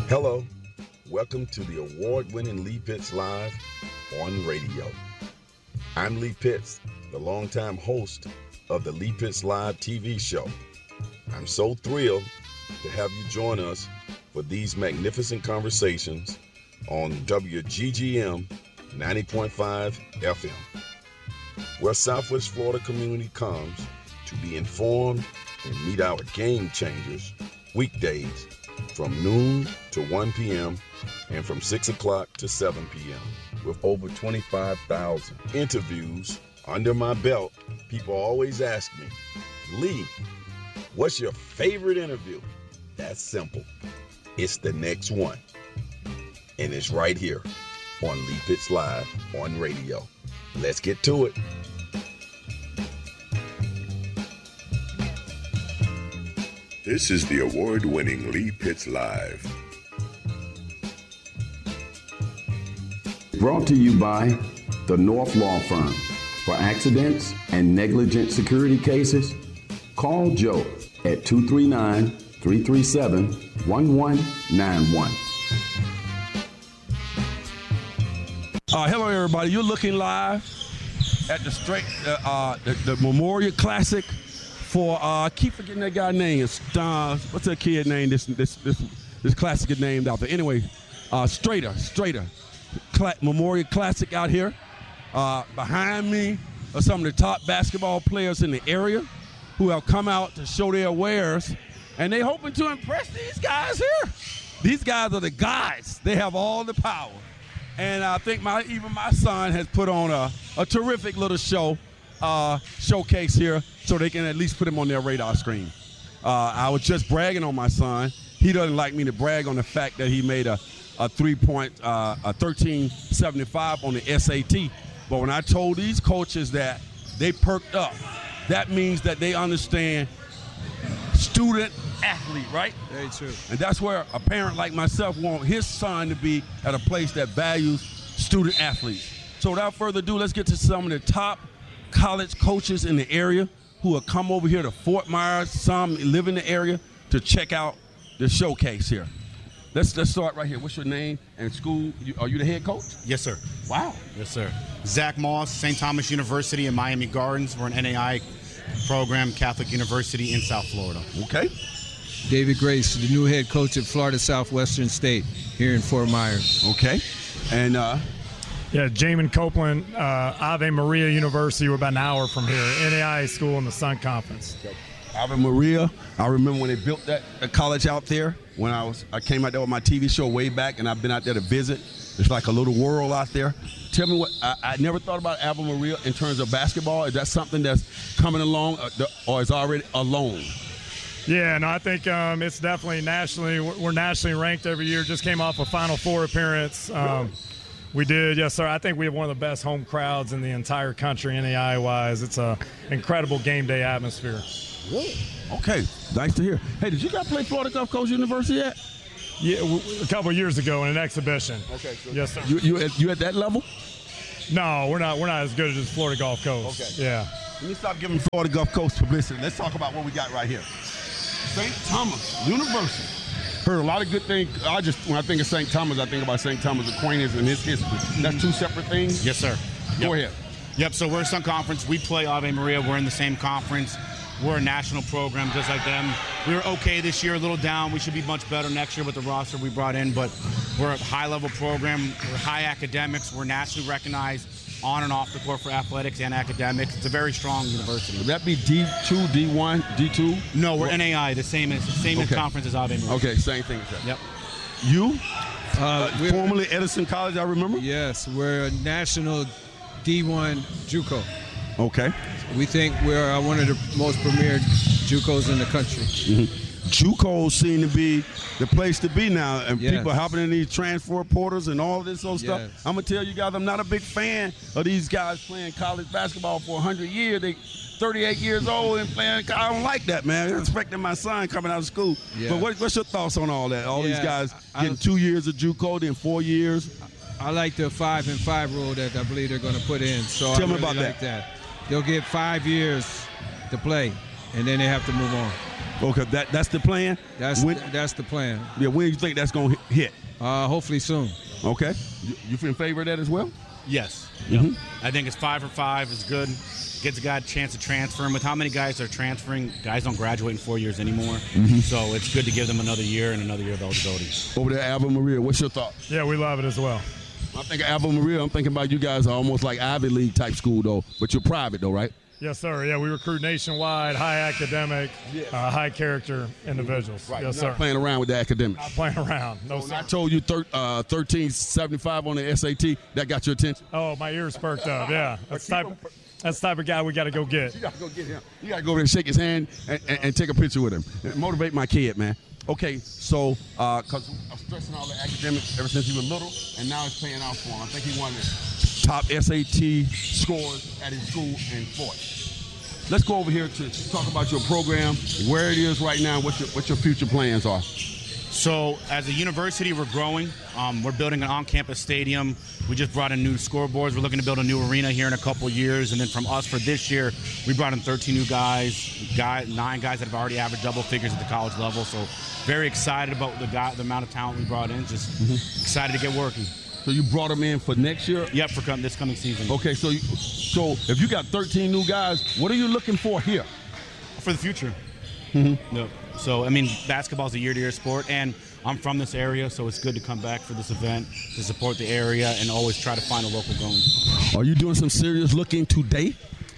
Hello, welcome to the award-winning Lee Pitts Live on radio. I'm Lee Pitts, the longtime host of the Lee Pitts Live TV show. I'm so thrilled to have you join us for these magnificent conversations on WGGM 90.5 FM, where Southwest Florida community comes to be informed and meet our game changers weekdays from noon to 1 p.m. and from 6 o'clock to 7 p.m. with over 25,000 interviews under my belt. People always ask me, Lee, what's your favorite interview? That's simple. It's the next one. And it's right here on Lee Pitts Live on radio. Let's get to it. This is the award-winning Lee Pitts Live. Brought to you by the North Law Firm. For accidents and negligent security cases, call Joe at 239-337-1191. Hello, everybody. You're looking live at the Memorial Classic for I keep forgetting that guy's name. It's what's that kid name? This classic is named after. Anyway, Strader Memorial Classic out here. Behind me are some of the top basketball players in the area who have come out to show their wares, and they're hoping to impress these guys here. These guys are the guys. They have all the power. And I think even my son has put on a terrific little showcase here so they can at least put him on their radar screen. I was just bragging on my son. He doesn't like me to brag on the fact that he made a 1375 on the SAT. But when I told these coaches that they perked up, that means that they understand student athlete, right? Very true. And that's where a parent like myself wants his son to be at a place that values student athletes. So without further ado, let's get to some of the top college coaches in the area who have come over here to Fort Myers. Some live in the area to check out the showcase here. Let's start right here. What's your name and school? Are you the head coach? Yes, sir. Wow. Yes, sir. Zach Moss, St. Thomas University in Miami Gardens. We're an NAI program, Catholic University in South Florida. Okay. David Grace, the new head coach at Florida Southwestern State here in Fort Myers. Okay. And Jamin Copeland, Ave Maria University. We're about an hour from here. NAI school in the Sun Conference. Ave Maria. I remember when they built that college out there. When I came out there with my TV show way back, and I've been out there to visit. It's like a little world out there. Tell me what I never thought about Ave Maria in terms of basketball. Is that something that's coming along, or is already alone? Yeah, no, I think it's definitely nationally. We're nationally ranked every year. Just came off a Final Four appearance. We did, yes, sir. I think we have one of the best home crowds in the entire country, NAI-wise. It's an incredible game day atmosphere. Really? Okay, nice to hear. Hey, did you guys play Florida Gulf Coast University yet? Yeah, a couple of years ago in an exhibition. Okay, so yes, sir. You at that level? No, we're not as good as Florida Gulf Coast. Okay. Yeah. Let me stop giving Florida Gulf Coast publicity. Let's talk about what we got right here. St. Thomas University. Heard a lot of good things. When I think of St. Thomas, I think about St. Thomas Aquinas and his history. That's two separate things? Yes, sir. Go ahead. Yep, so we're a Sun Conference. We play Ave Maria. We're in the same conference. We're a national program just like them. We were okay this year, a little down. We should be much better next year with the roster we brought in, but we're a high-level program. We're high academics. We're nationally recognized on and off the court for athletics and academics. It's a very strong university. Would that be D2, D1, D2? No, we're NAI, the same as conference as Ave Maria. Okay, same thing as that. Yep. You? Formerly Edison College, I remember? Yes, we're a national D1 JUCO. Okay. We think we're one of the most premier JUCOs in the country. Mm-hmm. JUCOs seem to be the place to be now, and people hopping in these transfer portals and all this old stuff. I'm going to tell you guys, I'm not a big fan of these guys playing college basketball for 100 years. They 38 years old and playing. I don't like that, man. I'm expecting my son coming out of school. Yeah. But what's your thoughts on all that? All these guys getting 2 years of JUCO, then 4 years? I like the 5-and-5 rule that I believe they're going to put in. So Tell me really about that. They'll get 5 years to play, and then they have to move on. Okay, that's the plan? That's the plan. Yeah, when do you think that's going to hit? Hopefully soon. Okay. You in favor of that as well? Yes. Mhm. I think it's 5 for 5 is good. Gives a guy a chance to transfer. And with how many guys are transferring, guys don't graduate in 4 years anymore. So it's good to give them another year and another year of eligibility. Over there, Ave Maria, what's your thought? Yeah, we love it as well. I think Ave Maria, I'm thinking about you guys are almost like Ivy League type school, though. But you're private, though, right? Yes, sir. Yeah, we recruit nationwide, high academic, high character individuals. Right. Yes, You're not sir. playing around with the academics. Not playing around. No, When sir. I told you 1375 on the SAT, that got your attention? Oh, my ears perked up. Yeah, that's the type of guy we got to go get. You got to go get him. You got to go over there and shake his hand and take a picture with him. Motivate my kid, man. Okay, so because I'm stressing all the academics ever since he was little, and now it's paying out for him. I think he won the top SAT scores at his school in Fort. Let's go over here to talk about your program, where it is right now, what your future plans are. So as a university, we're growing. We're building an on-campus stadium. We just brought in new scoreboards. We're looking to build a new arena here in a couple of years. And then from us for this year, we brought in 13 new guys, 9 guys that have already averaged double figures at the college level. So very excited about the amount of talent we brought in. Just excited to get working. So you brought them in for next year? Yep, for this coming season. Okay, so if you got 13 new guys, what are you looking for here? For the future. Yep. So, I mean, basketball is a year-to-year sport, and I'm from this area, so it's good to come back for this event to support the area and always try to find a local game. Are you doing some serious looking today?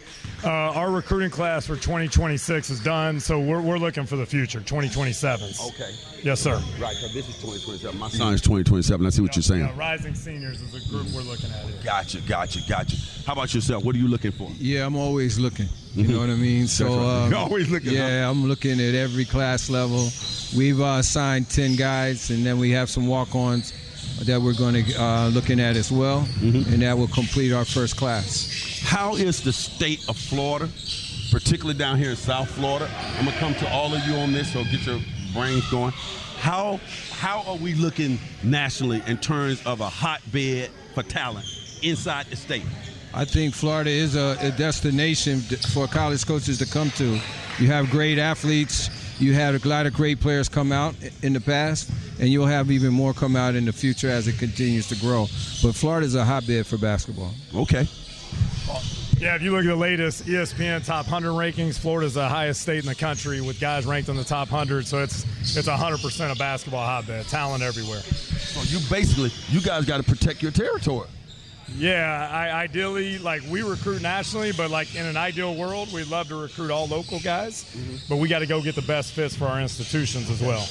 Our recruiting class for 2026 is done, so we're looking for the future, 2027s. Okay. Yes, sir. Right, because this is 2027. My son is 2027. I see what you're saying. Yeah, Rising Seniors is a group we're looking at here. Gotcha. How about yourself? What are you looking for? Yeah, I'm always looking. You know what I mean? So You're always looking. yeah, I'm looking at every class level. We've signed 10 guys, and then we have some walk-ons that we're going to looking at as well, and that will complete our first class. How is the state of Florida, particularly down here in South Florida? I'm gonna come to all of you on this, so get your brains going. How are we looking nationally in terms of a hotbed for talent inside the state? I think Florida is a destination for college coaches to come to. You have great athletes. You had a lot of great players come out in the past, and you'll have even more come out in the future as it continues to grow. But Florida is a hotbed for basketball. Okay. Yeah, if you look at the latest ESPN Top 100 rankings, Florida's the highest state in the country with guys ranked in the top 100. So it's 100% a basketball hotbed, talent everywhere. So you guys got to protect your territory. Yeah, ideally, like we recruit nationally, but like in an ideal world, we'd love to recruit all local guys, but we got to go get the best fits for our institutions as well.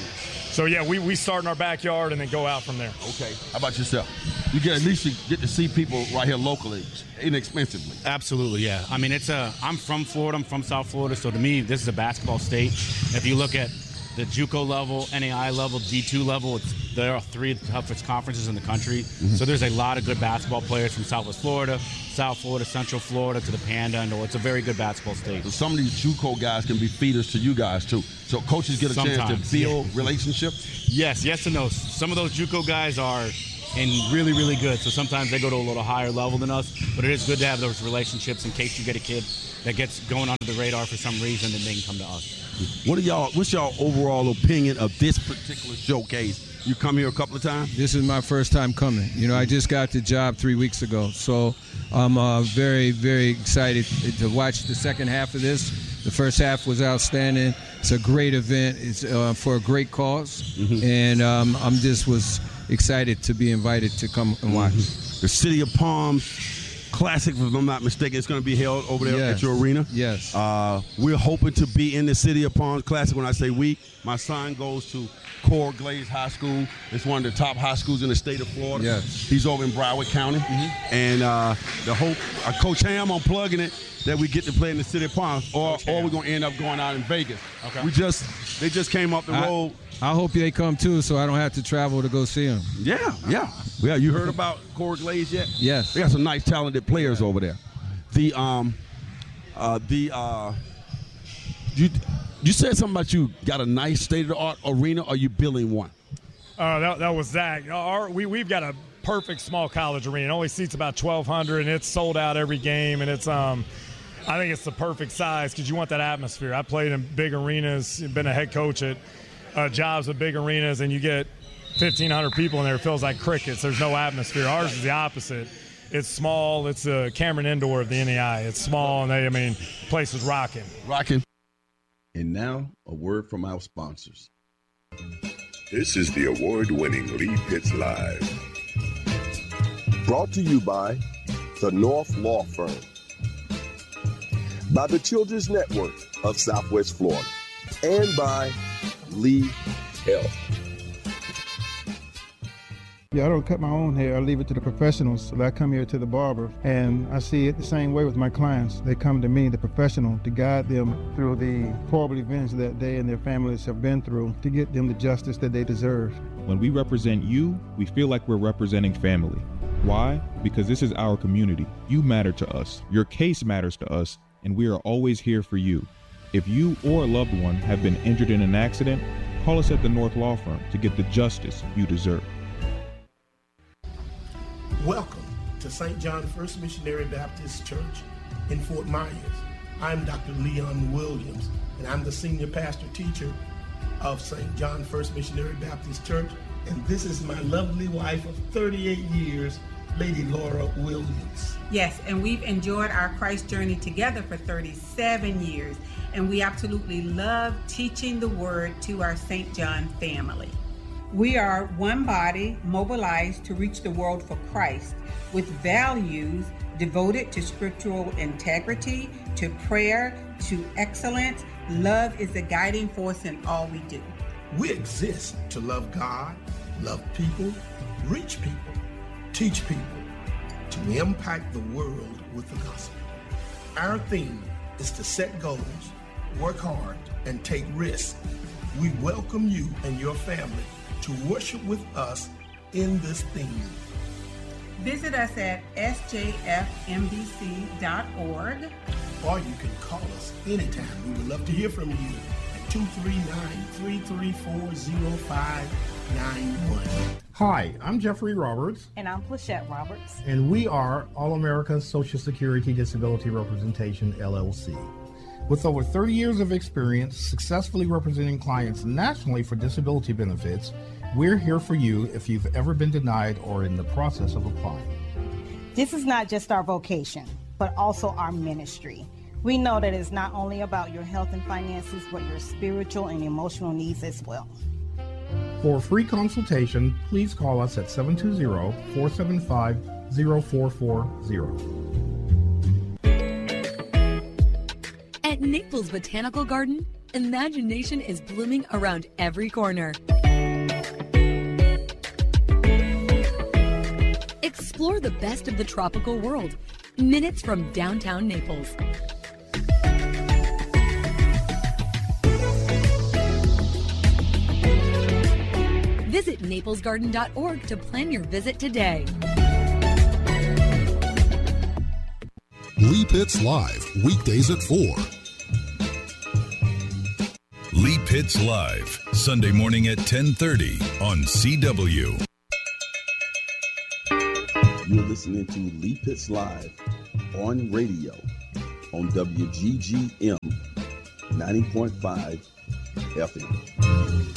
So yeah, we start in our backyard and then go out from there. Okay. How about yourself? You get at least get to see people right here locally, inexpensively. Absolutely, yeah. I mean, I'm from Florida. I'm from South Florida, so to me, this is a basketball state. If you look at the JUCO level, NAI level, D2 level, there are 3 of the toughest conferences in the country. So there's a lot of good basketball players from Southwest Florida, South Florida, Central Florida, to the Panhandle. It's a very good basketball state. So some of these JUCO guys can be feeders to you guys too. So coaches get a chance to build relationships. Yes and no. Some of those JUCO guys are really, really good. So sometimes they go to a little higher level than us, but it is good to have those relationships in case you get a kid that gets going under the radar for some reason, then they can come to us. What's y'all overall opinion of this particular showcase? You come here a couple of times? This is my first time coming. You know, I just got the job 3 weeks ago, so I'm very, very excited to watch the second half of this. The first half was outstanding. It's a great event. It's for a great cause, and I'm just was excited to be invited to come and watch. The City of Palms Classic, if I'm not mistaken, it's going to be held over there at your arena. Yes. We're hoping to be in the City of Palms Classic. When I say we, my son goes to Core Glaze High School. It's one of the top high schools in the state of Florida. Yes. He's over in Broward County. And the hope, Coach Ham, I'm plugging it, that we get to play in the City of Palms, or we're going to end up going out in Vegas. Okay. They just came up the road. I hope they come too, so I don't have to travel to go see them. Yeah. You heard about Core Glaze yet? Yes. They got some nice, talented players over there. You said something about you got a nice state-of-the-art arena. Or are you building one? That was Zach. We've got a perfect small college arena. It only seats about 1,200, and it's sold out every game. And it's I think it's the perfect size because you want that atmosphere. I played in big arenas, been a head coach at jobs with big arenas, and you get 1,500 people in there. It feels like crickets. There's no atmosphere. Ours is the opposite. It's small. It's a Cameron Indoor of the NEI. It's small, and the place is rocking. Rocking. And now, a word from our sponsors. This is the award-winning Lee Pitts Live. Brought to you by the North Law Firm, by the Children's Network of Southwest Florida, and by Lee Health. Yeah, I don't cut my own hair. I leave it to the professionals. So I come here to the barber, and I see it the same way with my clients. They come to me, the professional, to guide them through the horrible events that they and their families have been through to get them the justice that they deserve. When we represent you, we feel like we're representing family. Why? Because this is our community. You matter to us. Your case matters to us, and we are always here for you. If you or a loved one have been injured in an accident, call us at the North Law Firm to get the justice you deserve. Welcome to St. John First Missionary Baptist Church in Fort Myers. I'm Dr. Leon Williams, and I'm the senior pastor teacher of St. John First Missionary Baptist Church, and this is my lovely wife of 38 years, Lady Laura Williams. Yes, and we've enjoyed our Christ journey together for 37 years, and we absolutely love teaching the Word to our St. John family. We are one body mobilized to reach the world for Christ with values devoted to scriptural integrity, to prayer, to excellence. Love is the guiding force in all we do. We exist to love God, love people, reach people, teach people, to impact the world with the gospel. Our theme is to set goals, work hard, and take risks. We welcome you and your family to worship with us in this theme. Visit us at sjfmbc.org. Or you can call us anytime. We would love to hear from you at 239-334-0591. Hi, I'm Jeffrey Roberts. And I'm Plachette Roberts. And we are All-America Social Security Disability Representation, LLC. With over 30 years of experience successfully representing clients nationally for disability benefits, we're here for you if you've ever been denied or in the process of applying. This is not just our vocation, but also our ministry. We know that it's not only about your health and finances, but your spiritual and emotional needs as well. For a free consultation, please call us at 720-475-0440. At Naples Botanical Garden, imagination is blooming around every corner. Explore the best of the tropical world, minutes from downtown Naples. Visit naplesgarden.org to plan your visit today. Lee Pitts Live, weekdays at 4. Lee Pitts Live, Sunday morning at 10:30 on CW. You're listening to Lee Pitts Live on radio on WGGM 90.5 FM.